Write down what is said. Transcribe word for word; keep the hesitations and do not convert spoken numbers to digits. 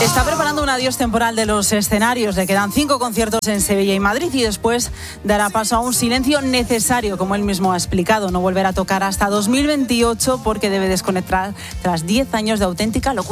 Está preparando un adiós temporal de los escenarios. Le quedan cinco conciertos en Sevilla y Madrid y después dará paso a un silencio necesario, como él mismo ha explicado. No volverá a tocar hasta dos mil veintiocho porque debe desconectar tras diez años de auténtica locura.